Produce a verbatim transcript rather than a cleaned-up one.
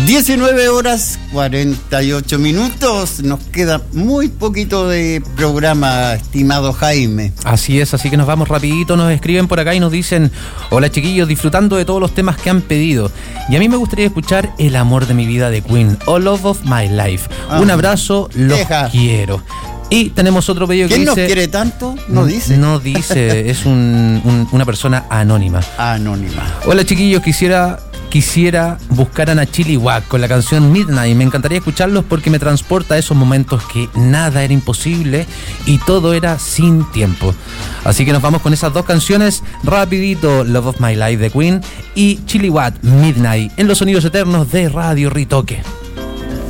diecinueve horas cuarenta y ocho minutos. Nos queda muy poquito de programa, estimado Jaime. Así es, así que nos vamos rapidito. Nos escriben por acá y nos dicen: hola chiquillos, disfrutando de todos los temas que han pedido. Y a mí me gustaría escuchar El amor de mi vida de Queen, All Love of My Life. Ah, un abrazo, los deja. quiero. Y tenemos otro pedido que dice... ¿Quién nos quiere tanto? No dice. No dice, es un, un, una persona anónima. Anónima. Hola chiquillos, quisiera... Quisiera buscaran a Chili Wack con la canción Midnight. Me encantaría escucharlos porque me transporta a esos momentos que nada era imposible y todo era sin tiempo. Así que nos vamos con esas dos canciones rapidito: Love of My Life de Queen y Chili Wack Midnight en los sonidos eternos de Radio Ritoque.